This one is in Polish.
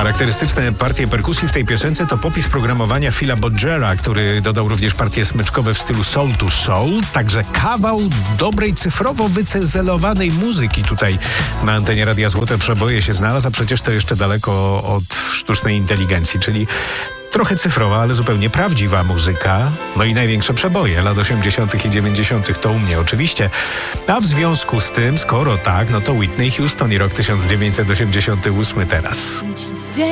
Charakterystyczne partie perkusji w tej piosence to popis programowania Phila Bodgera, który dodał również partie smyczkowe w stylu soul to soul, także kawał dobrej cyfrowo wycezelowanej muzyki tutaj na antenie Radia Złote Przeboje się znalazł, a przecież to jeszcze daleko od sztucznej inteligencji, czyli trochę cyfrowa, ale zupełnie prawdziwa muzyka. No i największe przeboje lat 80. i 90. to u mnie oczywiście. A w związku z tym, skoro tak, no to Whitney Houston i rok 1988 teraz.